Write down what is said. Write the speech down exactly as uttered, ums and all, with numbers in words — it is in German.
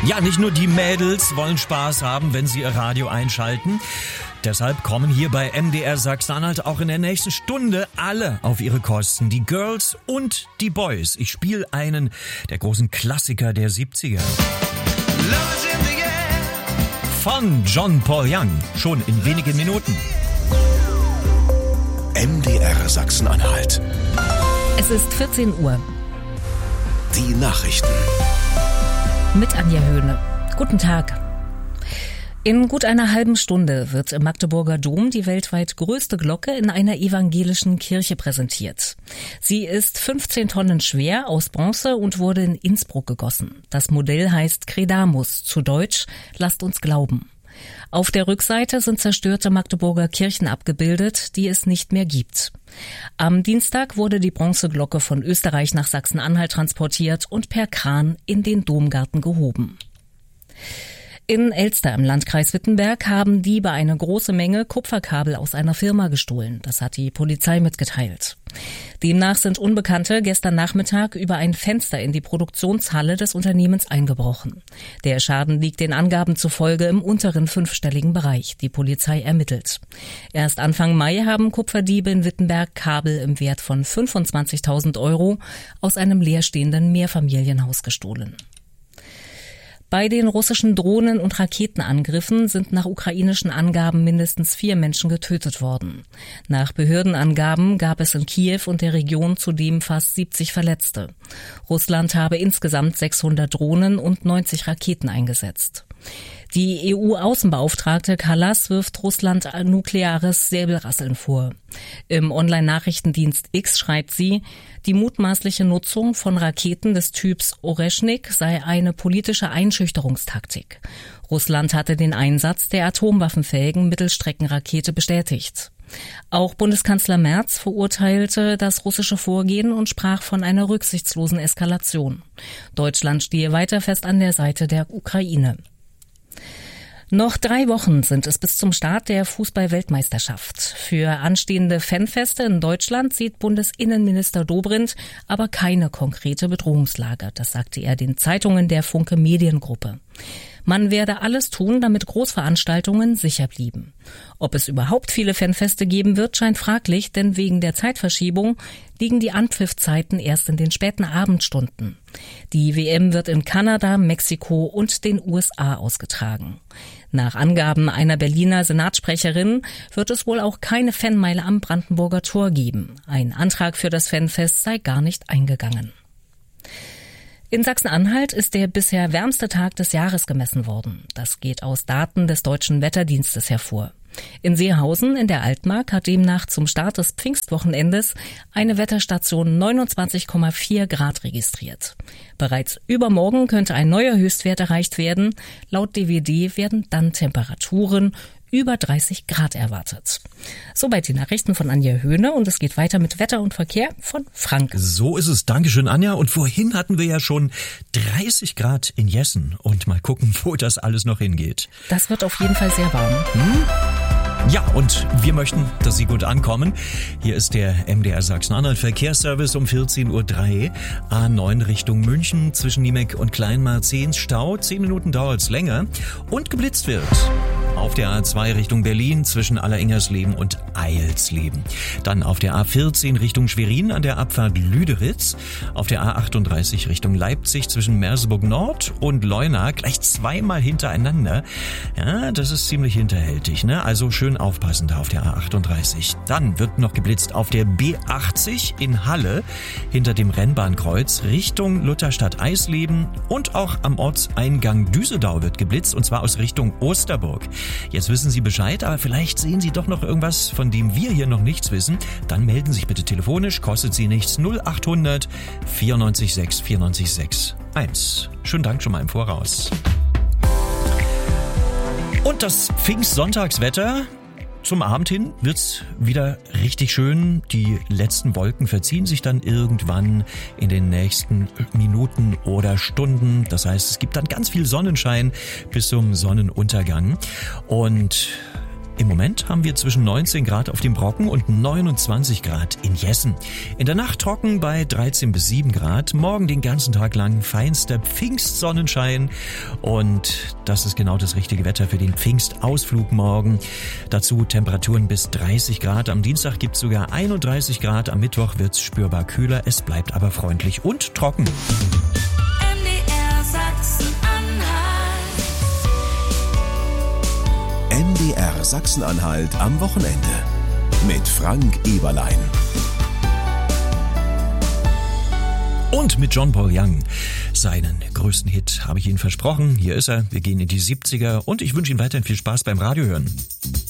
Ja, nicht nur die Mädels wollen Spaß haben, wenn sie ihr Radio einschalten. Deshalb kommen hier bei M D R Sachsen-Anhalt auch in der nächsten Stunde alle auf ihre Kosten. Die Girls und die Boys. Ich spiele einen der großen Klassiker der siebziger. Von John Paul Young. Schon in wenigen Minuten. M D R Sachsen-Anhalt. Es ist vierzehn Uhr. Die Nachrichten. Mit Anja Höhne. Guten Tag. In gut einer halben Stunde wird im Magdeburger Dom die weltweit größte Glocke in einer evangelischen Kirche präsentiert. Sie ist fünfzehn Tonnen schwer, aus Bronze und wurde in Innsbruck gegossen. Das Modell heißt Credamus, zu Deutsch Lasst uns glauben. Auf der Rückseite sind zerstörte Magdeburger Kirchen abgebildet, die es nicht mehr gibt. Am Dienstag wurde die Bronzeglocke von Österreich nach Sachsen-Anhalt transportiert und per Kran in den Domgarten gehoben. In Elster im Landkreis Wittenberg haben Diebe eine große Menge Kupferkabel aus einer Firma gestohlen. Das hat die Polizei mitgeteilt. Demnach sind Unbekannte gestern Nachmittag über ein Fenster in die Produktionshalle des Unternehmens eingebrochen. Der Schaden liegt den Angaben zufolge im unteren fünfstelligen Bereich. Die Polizei ermittelt. Erst Anfang Mai haben Kupferdiebe in Wittenberg Kabel im Wert von fünfundzwanzigtausend Euro aus einem leerstehenden Mehrfamilienhaus gestohlen. Bei den russischen Drohnen- und Raketenangriffen sind nach ukrainischen Angaben mindestens vier Menschen getötet worden. Nach Behördenangaben gab es in Kiew und der Region zudem fast siebzig Verletzte. Russland habe insgesamt sechshundert Drohnen und neunzig Raketen eingesetzt. Die E U-Außenbeauftragte Kallas wirft Russland nukleares Säbelrasseln vor. Im Online-Nachrichtendienst X schreibt sie, die mutmaßliche Nutzung von Raketen des Typs Oreschnik sei eine politische Einschüchterungstaktik. Russland hatte den Einsatz der atomwaffenfähigen Mittelstreckenrakete bestätigt. Auch Bundeskanzler Merz verurteilte das russische Vorgehen und sprach von einer rücksichtslosen Eskalation. Deutschland stehe weiter fest an der Seite der Ukraine. Noch drei Wochen sind es bis zum Start der Fußball-Weltmeisterschaft. Für anstehende Fanfeste in Deutschland sieht Bundesinnenminister Dobrindt aber keine konkrete Bedrohungslage. Das sagte er den Zeitungen der Funke Mediengruppe. Man werde alles tun, damit Großveranstaltungen sicher blieben. Ob es überhaupt viele Fanfeste geben wird, scheint fraglich, denn wegen der Zeitverschiebung liegen die Anpfiffzeiten erst in den späten Abendstunden. Die W M wird in Kanada, Mexiko und den U S A ausgetragen. Nach Angaben einer Berliner Senatssprecherin wird es wohl auch keine Fanmeile am Brandenburger Tor geben. Ein Antrag für das Fanfest sei gar nicht eingegangen. In Sachsen-Anhalt ist der bisher wärmste Tag des Jahres gemessen worden. Das geht aus Daten des Deutschen Wetterdienstes hervor. In Seehausen in der Altmark hat demnach zum Start des Pfingstwochenendes eine Wetterstation neunundzwanzig Komma vier Grad registriert. Bereits übermorgen könnte ein neuer Höchstwert erreicht werden. Laut D W D werden dann Temperaturen über dreißig Grad erwartet. Soweit die Nachrichten von Anja Höhne und es geht weiter mit Wetter und Verkehr von Frank. So ist es. Dankeschön, Anja. Und vorhin hatten wir ja schon dreißig Grad in Jessen. Und mal gucken, wo das alles noch hingeht. Das wird auf jeden Fall sehr warm. Hm? Ja, und wir möchten, dass Sie gut ankommen. Hier ist der M D R Sachsen-Anhalt Verkehrsservice um vierzehn Uhr drei. A neun Richtung München zwischen Niemek und Kleinmarzens Stau. Zehn Minuten dauert's länger. Und geblitzt wird auf der A zwei Richtung Berlin zwischen Alleringhersleben und Eilsleben. Dann auf der A vierzehn Richtung Schwerin an der Abfahrt Lüderitz. Auf der A achtunddreißig Richtung Leipzig zwischen Merseburg Nord und Leuna gleich zweimal hintereinander. Ja, das ist ziemlich hinterhältig, ne? Also schön aufpassen da auf der A achtunddreißig. Dann wird noch geblitzt auf der B achtzig in Halle hinter dem Rennbahnkreuz Richtung Lutherstadt-Eisleben und auch am Ortseingang Düsedau wird geblitzt und zwar aus Richtung Osterburg. Jetzt wissen Sie Bescheid, aber vielleicht sehen Sie doch noch irgendwas, von dem wir hier noch nichts wissen. Dann melden Sie sich bitte telefonisch, kostet Sie nichts. null achthundert vierundneunzig sechs vierundneunzig sechs eins. Schönen Dank schon mal im Voraus. Und das Pfingstsonntagswetter. Zum Abend hin wird's wieder richtig schön. Die letzten Wolken verziehen sich dann irgendwann in den nächsten Minuten oder Stunden. Das heißt, es gibt dann ganz viel Sonnenschein bis zum Sonnenuntergang. Und Im Moment haben wir zwischen neunzehn Grad auf dem Brocken und neunundzwanzig Grad in Jessen. In der Nacht trocken bei dreizehn bis sieben Grad. Morgen den ganzen Tag lang feinster Pfingstsonnenschein. Und das ist genau das richtige Wetter für den Pfingstausflug morgen. Dazu Temperaturen bis dreißig Grad. Am Dienstag gibt es sogar einunddreißig Grad. Am Mittwoch wird es spürbar kühler. Es bleibt aber freundlich und trocken. M D R Sachsen-Anhalt am Wochenende mit Frank Eberlein. Und mit John Paul Young. Seinen größten Hit habe ich Ihnen versprochen. Hier ist er. Wir gehen in die siebziger und ich wünsche Ihnen weiterhin viel Spaß beim Radiohören.